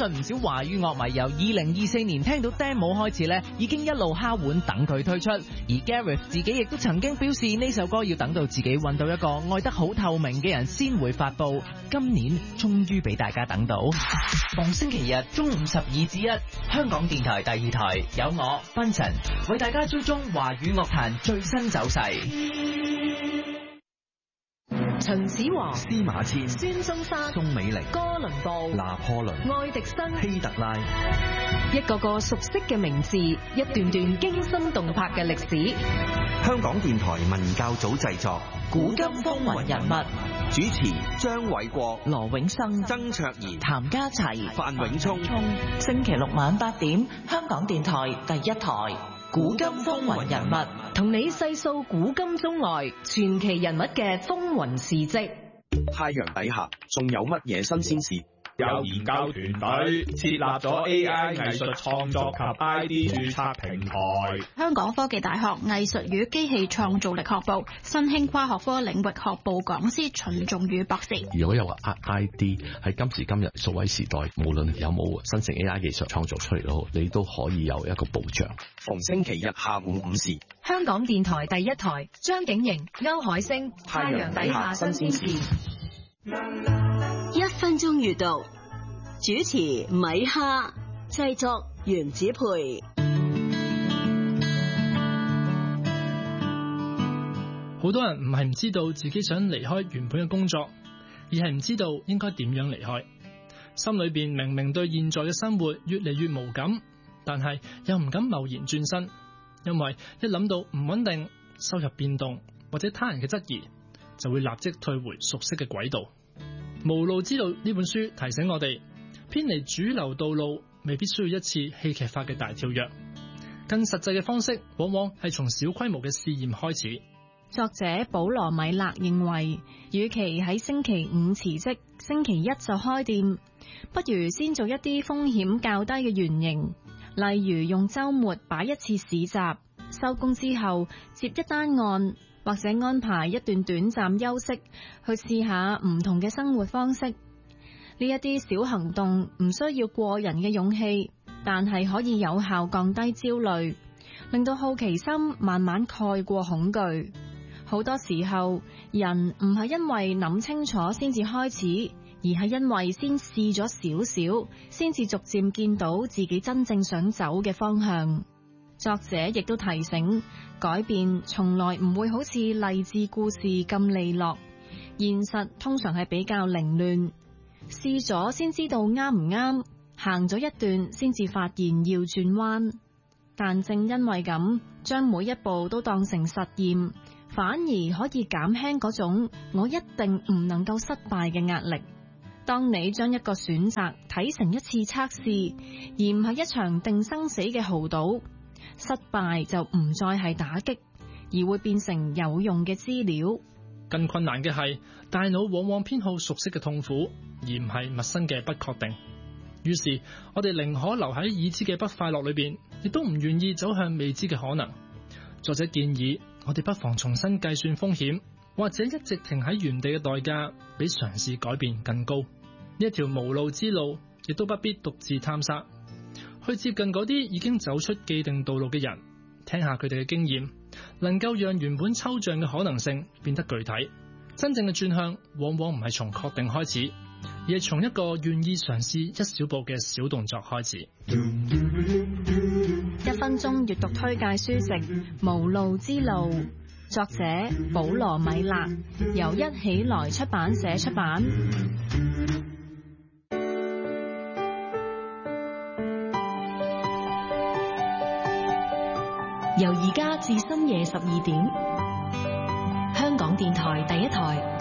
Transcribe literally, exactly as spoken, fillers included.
信唔少華語樂迷由二零二四年聽到 demo 開始咧，已經一路敲碗等佢推出。而 Gareth 自己亦都曾經表示呢首歌要等到自己揾到一個愛得好透明嘅人先會發佈。今年終於俾大家等到。逢星期日中午十二至一，香港電台第二台有我賓晨為大家追蹤華語樂壇最新走勢。 秦始皇、 司馬遷、 孫中山、 宋美齡、 哥倫布、 拿破崙、 愛迪生、 希特拉， 一個個熟悉嘅名字，一段段驚心動魄嘅歷史。 香港電台文教組製作《 古今風雲人物》， 主持張偉國、 羅永生、 曾卓賢、 譚家齊、 范永聰。 星期六晚八點，香港電台第一台《古今風雲人物》，同你細數古今中外傳奇人物嘅風雲事跡。 太陽底下仲有乜嘢新鮮事？ 有研究團隊設立咗 A I 藝術創作及 I D 註冊平台。 香港科技大學藝術與機器創造力學部新興跨學科領域學部講師秦仲宇博士。 如果有個 I D 喺今時今日數位時代，無論有冇新型 A I 技術創造出嚟都好，你都可以有一個保障。 逢星期日下午五時， 香港電台第一台，張景瑩、歐海星，太陽底下新鮮事。 一分鐘閱讀，主持米哈，製作袁子培。 好多人唔係唔知道自己想離開原本嘅工作，而係唔知道應該點樣離開。心裏邊明明對現在嘅生活越嚟越無感，但係又唔敢貿然轉身，因為一諗到唔穩定、收入變動或者他人嘅質疑，就會立即退回熟悉嘅軌道。無路之路呢本書提醒我哋，偏離主流道路未必需要一次戲劇化嘅大跳躍，更實際嘅方式往往係從小規模嘅試驗開始。 作者保羅米勒認為，與其喺星期五辭職，星期一就開店，不如先做一啲風險較低嘅原型，例如用週末擺一次市集，收工之後接一單案，或者安排一段短暫休息，去試下唔同嘅生活方式。呢一啲小行動唔需要過人嘅勇氣，但係可以有效降低焦慮，令到好奇心慢慢蓋過恐懼。好多時候，人唔係因為諗清楚先至開始，而係因為先試咗少少，先至逐漸見到自己真正想走嘅方向。作者亦都提醒，改變從來唔會好似勵志故事咁利落，現實通常係比較凌亂，試咗先知道啱唔啱，行咗一段先至發現要轉彎。但正因為咁，將每一步都當成實驗，反而可以減輕嗰種我一定唔能夠失敗嘅壓力。當你將一個選擇睇成一次測試，而唔係一場定生死嘅豪賭，失敗就唔再係打擊，而會變成有用嘅資料。 更困難嘅係，大腦往往偏好熟悉嘅痛苦，而唔係陌生嘅不確定。於是我哋寧可留喺已知嘅不快樂裏邊，亦都唔願意走向未知嘅可能。作者建議我哋不妨重新計算風險，或者一直停喺原地嘅代價比嘗試改變更高。呢一條無路之路，亦都不必獨自探索，去接近嗰啲已經走出既定道路嘅人，聽下佢哋嘅經驗，能夠讓原本抽象嘅可能性變得具體。真正嘅轉向往往唔係從確定開始，而係從一個願意嘗試一小步嘅小動作開始。 一分鐘閱讀推介書籍《無路之路》，作者保羅米勒，由一起來出版社出版。由而家至深夜十二點，香港電台第一台。